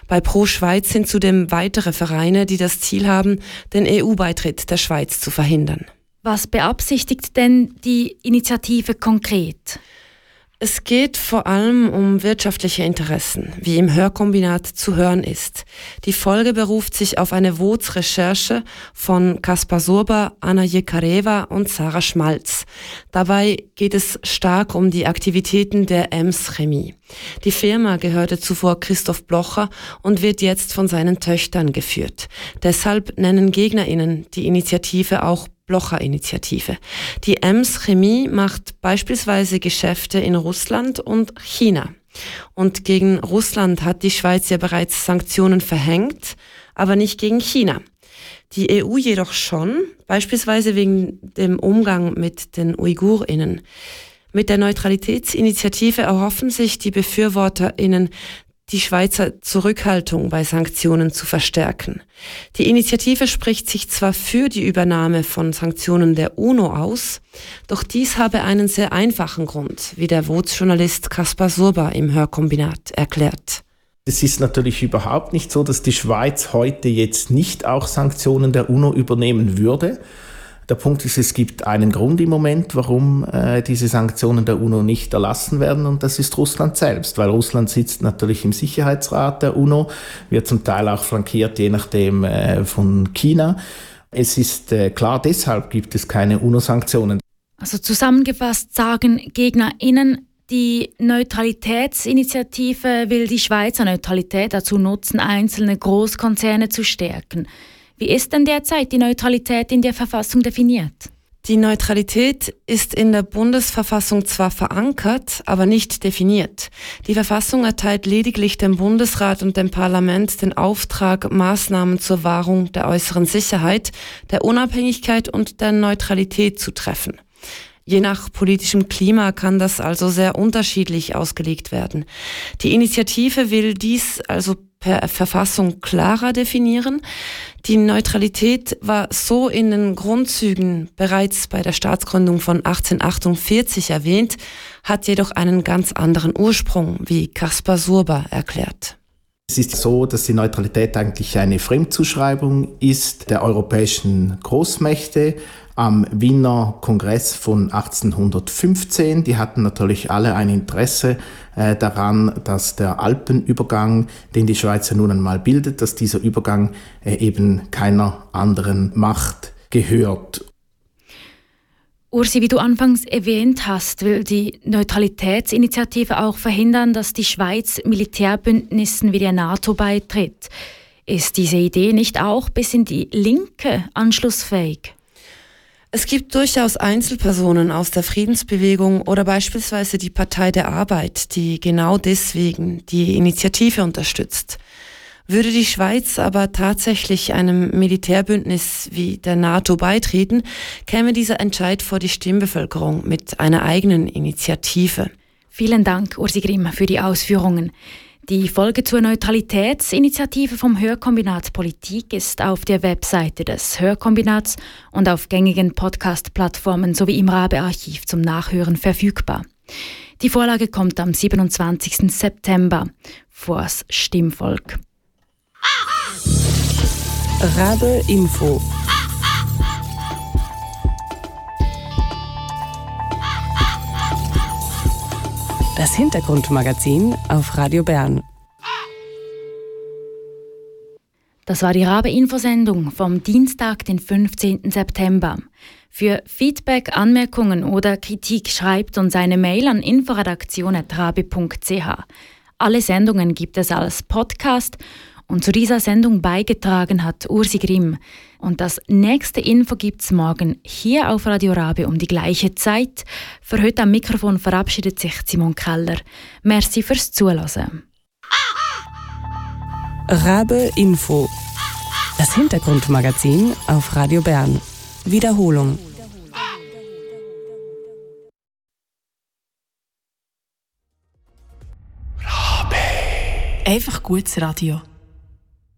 Bei Pro Schweiz sind zudem weitere Vereine, die das Ziel haben, den EU-Beitritt der Schweiz zu verhindern. Was beabsichtigt denn die Initiative konkret? Es geht vor allem um wirtschaftliche Interessen, wie im Hörkombinat zu hören ist. Die Folge beruft sich auf eine WOZ-Recherche von Kaspar Surber, Anna Jekareva und Sarah Schmalz. Dabei geht es stark um die Aktivitäten der Ems Chemie. Die Firma gehörte zuvor Christoph Blocher und wird jetzt von seinen Töchtern geführt. Deshalb nennen GegnerInnen die Initiative auch Blocher-Initiative. Die Ems Chemie macht beispielsweise Geschäfte in Russland und China. Und gegen Russland hat die Schweiz ja bereits Sanktionen verhängt, aber nicht gegen China. Die EU jedoch schon, beispielsweise wegen dem Umgang mit den UigurInnen. Mit der Neutralitätsinitiative erhoffen sich die BefürworterInnen, die Schweizer Zurückhaltung bei Sanktionen zu verstärken. Die Initiative spricht sich zwar für die Übernahme von Sanktionen der UNO aus, doch dies habe einen sehr einfachen Grund, wie der WOZ-Journalist Kaspar Surber im Hörkombinat erklärt. Es ist natürlich überhaupt nicht so, dass die Schweiz heute jetzt nicht auch Sanktionen der UNO übernehmen würde. Der Punkt ist, es gibt einen Grund im Moment, warum diese Sanktionen der UNO nicht erlassen werden, und das ist Russland selbst, weil Russland sitzt natürlich im Sicherheitsrat der UNO, wird zum Teil auch flankiert, je nachdem von China. Es ist klar, deshalb gibt es keine UNO-Sanktionen. Also zusammengefasst sagen GegnerInnen, die Neutralitätsinitiative will die Schweizer Neutralität dazu nutzen, einzelne Großkonzerne zu stärken. Wie ist denn derzeit die Neutralität in der Verfassung definiert? Die Neutralität ist in der Bundesverfassung zwar verankert, aber nicht definiert. Die Verfassung erteilt lediglich dem Bundesrat und dem Parlament den Auftrag, Maßnahmen zur Wahrung der äußeren Sicherheit, der Unabhängigkeit und der Neutralität zu treffen. Je nach politischem Klima kann das also sehr unterschiedlich ausgelegt werden. Die Initiative will dies also per Verfassung klarer definieren. Die Neutralität war so in den Grundzügen bereits bei der Staatsgründung von 1848 erwähnt, hat jedoch einen ganz anderen Ursprung, wie Kaspar Surber erklärt. Es ist so, dass die Neutralität eigentlich eine Fremdzuschreibung ist der europäischen Großmächte am Wiener Kongress von 1815. Die hatten natürlich alle ein Interesse daran, dass der Alpenübergang, den die Schweiz nun einmal bildet, dass dieser Übergang eben keiner anderen Macht gehört. Ursi, wie du anfangs erwähnt hast, will die Neutralitätsinitiative auch verhindern, dass die Schweiz Militärbündnissen wie der NATO beitritt. Ist diese Idee nicht auch bis in die Linke anschlussfähig? Es gibt durchaus Einzelpersonen aus der Friedensbewegung oder beispielsweise die Partei der Arbeit, die genau deswegen die Initiative unterstützt. Würde die Schweiz aber tatsächlich einem Militärbündnis wie der NATO beitreten, käme dieser Entscheid vor die Stimmbevölkerung mit einer eigenen Initiative. Vielen Dank, Ursi Grimm, für die Ausführungen. Die Folge zur Neutralitätsinitiative vom Hörkombinat Politik ist auf der Webseite des Hörkombinats und auf gängigen Podcast-Plattformen sowie im Rabe-Archiv zum Nachhören verfügbar. Die Vorlage kommt am 27. September vors Stimmvolk. Rabe Info. Das Hintergrundmagazin auf Radio Bern. Das war die Rabe-Infosendung vom Dienstag, den 15. September. Für Feedback, Anmerkungen oder Kritik schreibt uns eine Mail an info@rabe.ch. Alle Sendungen gibt es als Podcast und zu dieser Sendung beigetragen hat Ursi Grimm. Und das nächste Info gibt's morgen hier auf Radio Rabe um die gleiche Zeit. Für heute am Mikrofon verabschiedet sich Simon Keller. Merci fürs Zuhören. Rabe Info. Das Hintergrundmagazin auf Radio Bern. Wiederholung. Rabe. Einfach gutes Radio.